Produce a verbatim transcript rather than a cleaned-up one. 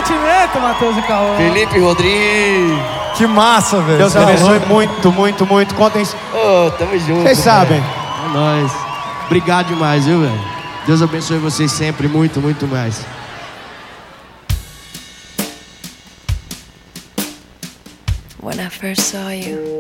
sentimento, Matheus e Cauã. Felipe Rodrigues. Que massa, velho. Deus abençoe muito, muito, muito. Contem. Ô, oh, tamo junto. Vocês sabem. É nóis. Obrigado demais, viu, velho? Deus abençoe vocês sempre, muito, muito mais. When I first saw you,